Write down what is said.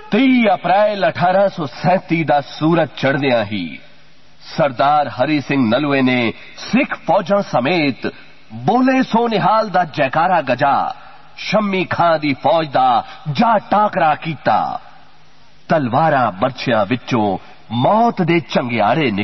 30 अप्रैल 1837 ਦਾ ਸੂਰਜ ਚੜ੍ਹਦਿਆਂ ਹੀ सरदार हरि सिंह नलवे ने सिख फौजां समेत बोले सो निहाल दा जयकारा गजा शम्मी खां दी फौज दा जा टाकरा कीता। तलवारां बरछियां विचों मौत दे चंगियारे